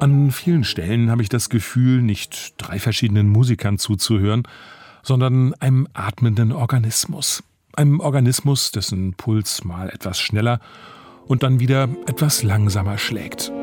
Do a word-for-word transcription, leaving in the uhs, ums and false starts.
An vielen Stellen habe ich das Gefühl, nicht drei verschiedenen Musikern zuzuhören, sondern einem atmenden Organismus. Einem Organismus, dessen Puls mal etwas schneller und dann wieder etwas langsamer schlägt.